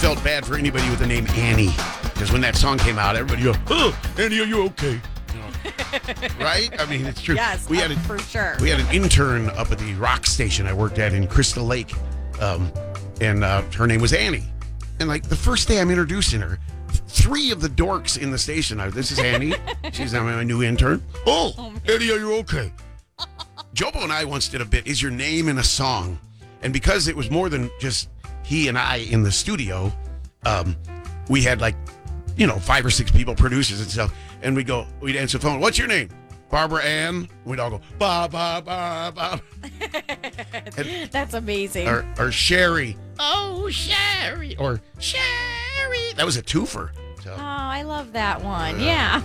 felt bad for anybody with the name Annie. Because when that song came out, everybody goes, "Oh, Annie, are you okay?" Right? I mean, it's true. Yes, for sure. We had an intern up at the rock station I worked at in Crystal Lake, and her name was Annie. And like the first day I'm introducing her, 3 of the dorks in the station, this is Annie. She's my new intern. Oh, Annie, are you okay? Jobo and I once did a bit, is your name in a song? And because it was more than just he and I in the studio, we had 5 or 6 people, producers and stuff. And we'd answer the phone. What's your name? Barbara Ann. We'd all go, ba, ba, ba, ba. That's amazing. Or Sherry. Oh, Sherry. Or Sherry. That was a twofer. So. Oh, I love that one. Yeah.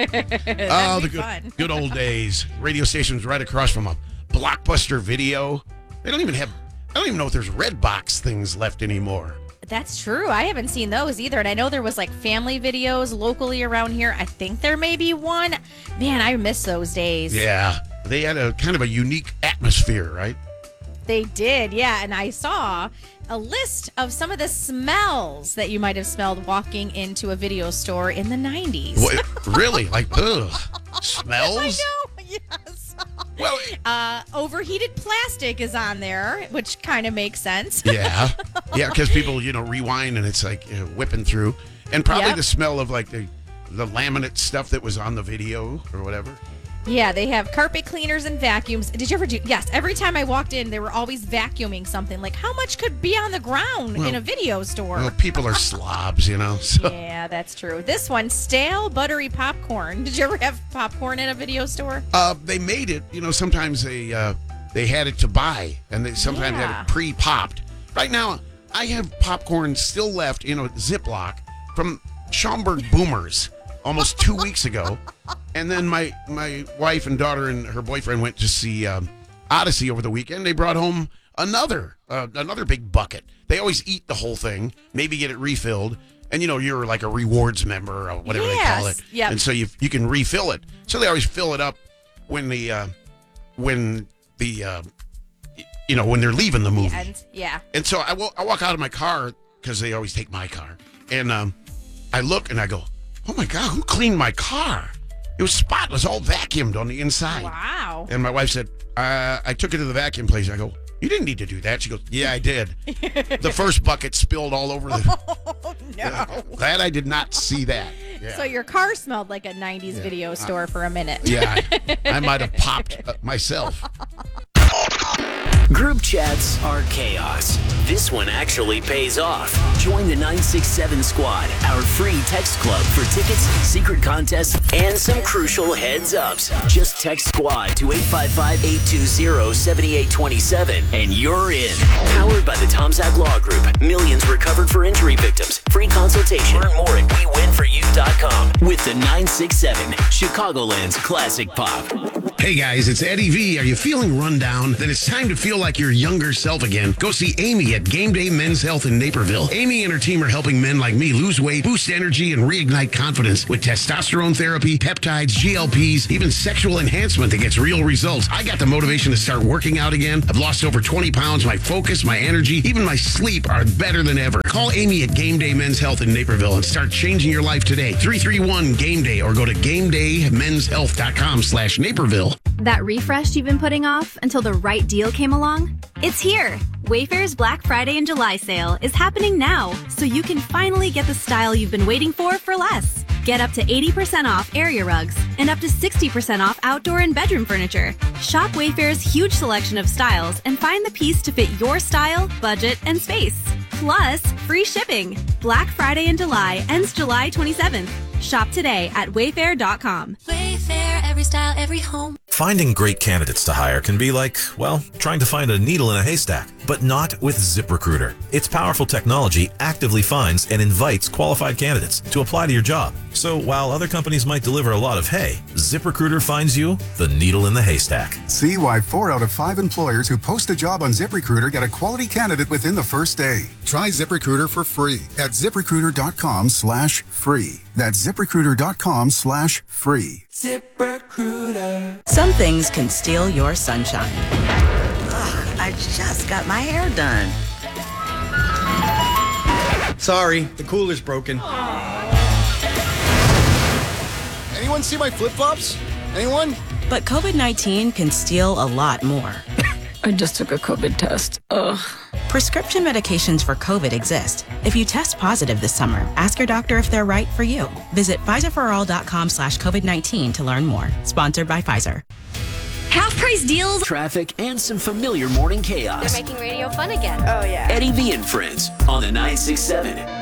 The good old days. Radio stations right across from a Blockbuster Video. I don't even know if there's Redbox things left anymore. That's true. I haven't seen those either. And I know there was family videos locally around here. I think there may be one. Man, I miss those days. Yeah. They had a kind of a unique atmosphere, right? They did, yeah. And I saw a list of some of the smells that you might have smelled walking into a video store in the 90s. What, really? Ugh. Smells? I know, yes. Well, overheated plastic is on there, which kind of makes sense. Yeah, because people, rewind and it's whipping through. And probably the smell of the laminate stuff that was on the video or whatever. Yeah, they have carpet cleaners and vacuums. Did you ever do? Yes, every time I walked in, they were always vacuuming something. How much could be on the ground in a video store? Well, people are slobs, So. Yeah, that's true. This one, stale buttery popcorn. Did you ever have popcorn in a video store? They made it. Sometimes they had it to buy, and they sometimes had it pre-popped. Right now, I have popcorn still left in a Ziploc from Schaumburg Boomers almost 2 weeks ago. And then my wife and daughter and her boyfriend went to see Odyssey over the weekend. They brought home another big bucket. They always eat the whole thing, maybe get it refilled. And, you're like a rewards member or whatever they call it. Yep. And so you can refill it. So they always fill it up when they're leaving the movie. Yeah. And so I walk out of my car because they always take my car. And I look and I go, oh, my God, who cleaned my car? It was spotless, all vacuumed on the inside. Wow. And my wife said, I took it to the vacuum place. I go, you didn't need to do that. She goes, yeah, I did. The first bucket spilled all over the... Oh, no. Glad I did not see that. Yeah. So your car smelled like a 90s video store for a minute. Yeah, I might have popped myself. Group chats are chaos. This one actually pays off. Join the 967 Squad, our free text club for tickets, secret contests, and some crucial heads-ups. Just text SQUAD to 855-820-7827 and you're in. Powered by the Tom Zach Law Group. Millions recovered for injury victims. Free consultation. Learn more at WeWinForYou.com with the 967, Chicagoland's classic pop. Hey guys, it's Eddie V. Are you feeling run down? Then it's time to feel like your younger self again. Go see Amy at Game Day Men's Health in Naperville. Amy and her team are helping men like me lose weight, boost energy, and reignite confidence with testosterone therapy, peptides, GLPs, even sexual enhancement that gets real results. I got the motivation to start working out again. I've lost over 20 pounds. My focus, my energy, even my sleep are better than ever. Call Amy at Game Day Men's Health in Naperville and start changing your life today. 331-GAME-DAY or go to GameDayMen'sHealth.com/Naperville. That refresh you've been putting off until the right deal came along? It's here! Wayfair's Black Friday and July sale is happening now, so you can finally get the style you've been waiting for less. Get up to 80% off area rugs and up to 60% off outdoor and bedroom furniture. Shop Wayfair's huge selection of styles and find the piece to fit your style, budget, and space. Plus, free shipping. Black Friday in July ends July 27th. Shop today at Wayfair.com. Wayfair, every style, every home. Finding great candidates to hire can be like, well, trying to find a needle in a haystack, but not with ZipRecruiter. Its powerful technology actively finds and invites qualified candidates to apply to your job. So while other companies might deliver a lot of hay, ZipRecruiter finds you the needle in the haystack. See why 4 out of 5 employers who post a job on ZipRecruiter get a quality candidate within the first day. Try ZipRecruiter for free at ZipRecruiter.com/free. That's ZipRecruiter.com/free. ZipRecruiter. Some things can steal your sunshine. Ugh, I just got my hair done. Sorry, the cooler's broken. Anyone see my flip-flops? Anyone? But COVID-19 can steal a lot more. I just took a COVID test. Ugh. Prescription medications for COVID exist. If you test positive this summer, ask your doctor if they're right for you. Visit PfizerForAll.com/COVID-19 to learn more. Sponsored by Pfizer. Half-price deals, Traffic, and some familiar morning chaos. They're making radio fun again. Oh, yeah. Eddie V and Friends on the 967.